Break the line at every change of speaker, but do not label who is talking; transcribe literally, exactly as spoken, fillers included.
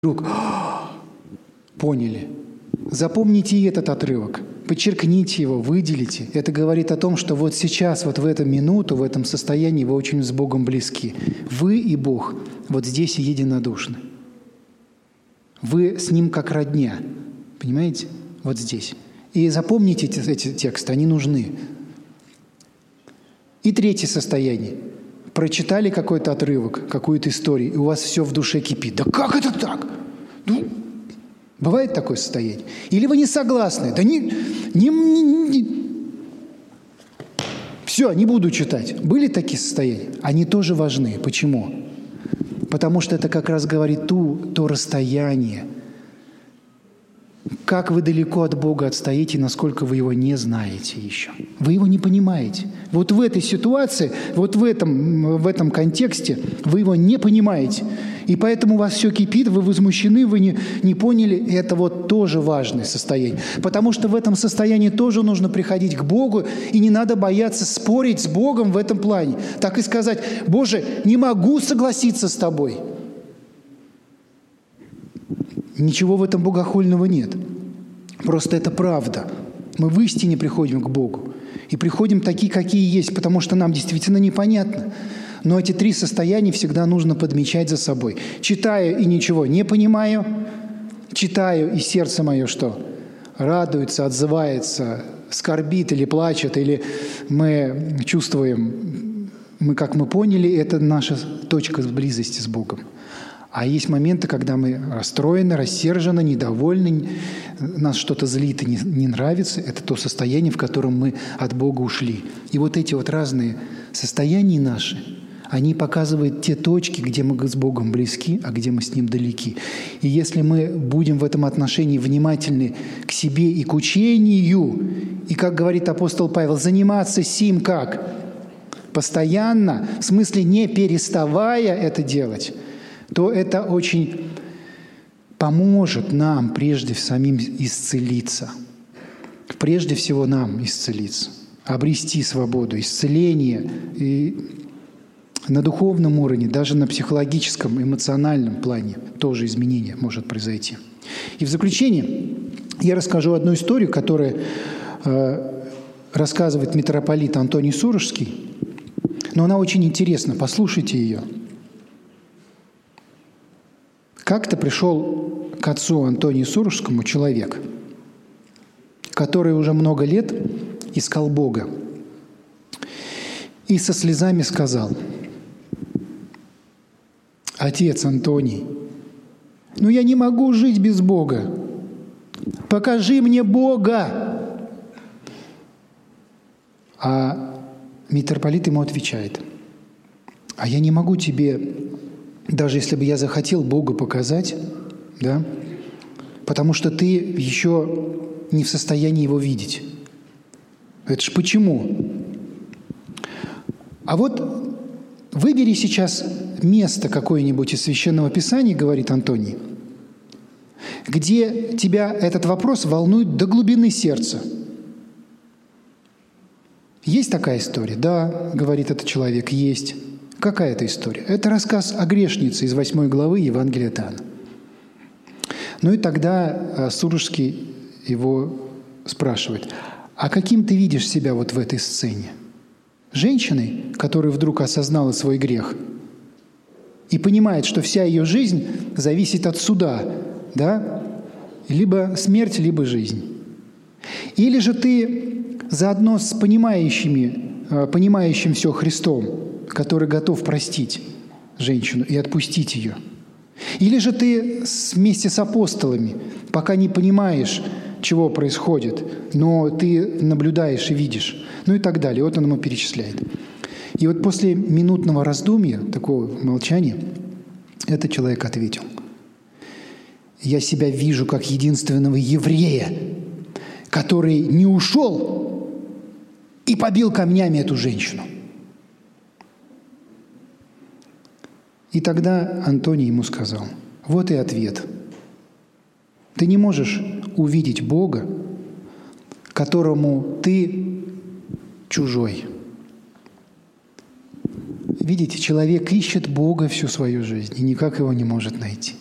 вдруг поняли. Запомните и этот отрывок, подчеркните его, выделите. Это говорит о том, что вот сейчас, вот в эту минуту, в этом состоянии вы очень с Богом близки. Вы и Бог вот здесь и единодушны. Вы с Ним как родня, понимаете? Вот здесь. И запомните эти, эти тексты, они нужны. И третье состояние. Прочитали какой-то отрывок, какую-то историю, и у вас все в душе кипит. Да как это так? Ну, бывает такое состояние? Или вы не согласны? Да не, не, не, не. Все, не буду читать. Были такие состояния? Они тоже важны. Почему? Потому что это как раз говорит ту, то расстояние. Как вы далеко от Бога отстоите, насколько вы Его не знаете еще. Вы Его не понимаете. Вот в этой ситуации, вот в этом, в этом контексте вы Его не понимаете. И поэтому у вас все кипит, вы возмущены, вы не, не поняли. И это вот тоже важное состояние. Потому что в этом состоянии тоже нужно приходить к Богу, и не надо бояться спорить с Богом в этом плане. Так и сказать: «Боже, не могу согласиться с Тобой». Ничего в этом богохульного нет. Просто это правда. Мы в истине приходим к Богу. И приходим такие, какие есть, потому что нам действительно непонятно. Но эти три состояния всегда нужно подмечать за собой. Читаю и ничего не понимаю. Читаю, и сердце мое что? Радуется, отзывается, скорбит или плачет, или мы чувствуем, мы как мы поняли, это наша точка близости с Богом. А есть моменты, когда мы расстроены, рассержены, недовольны, нас что-то злит и не, не нравится. Это то состояние, в котором мы от Бога ушли. И вот эти вот разные состояния наши, они показывают те точки, где мы с Богом близки, а где мы с Ним далеки. И если мы будем в этом отношении внимательны к себе и к учению, и, как говорит апостол Павел, заниматься сим как? Постоянно, в смысле не переставая это делать, то это очень поможет нам прежде самим исцелиться. Прежде всего нам исцелиться, обрести свободу, исцеление. И на духовном уровне, даже на психологическом, эмоциональном плане тоже изменение может произойти. И в заключение я расскажу одну историю, которую э, рассказывает митрополит Антоний Сурожский, но она очень интересна, послушайте ее. Как-то пришел к отцу Антонию Сурожскому человек, который уже много лет искал Бога, и со слезами сказал: «Отец Антоний, ну я не могу жить без Бога. Покажи мне Бога!» А митрополит ему отвечает: «А я не могу тебе, даже если бы я захотел Бога показать, да, потому что ты еще не в состоянии Его видеть». Это ж почему? А вот выбери сейчас место какое-нибудь из Священного Писания, говорит Антоний, где тебя этот вопрос волнует до глубины сердца. Есть такая история? Да, говорит этот человек, есть. Какая это история? Это рассказ о грешнице из восьмой главы Евангелия от Иоанна. Ну и тогда Сурожский его спрашивает: а каким ты видишь себя вот в этой сцене? Женщиной, которая вдруг осознала свой грех и понимает, что вся ее жизнь зависит от суда, да? Либо смерть, либо жизнь. Или же ты заодно с понимающими, понимающим все Христом, который готов простить женщину и отпустить ее. Или же ты вместе с апостолами, пока не понимаешь, чего происходит, но ты наблюдаешь и видишь, ну и так далее. Вот он ему перечисляет. И вот после минутного раздумья, такого молчания, этот человек ответил: «Я себя вижу как единственного еврея, который не ушел и побил камнями эту женщину». И тогда Антоний ему сказал: вот и ответ. Ты не можешь увидеть Бога, которому ты чужой. Видите, человек ищет Бога всю свою жизнь и никак его не может найти.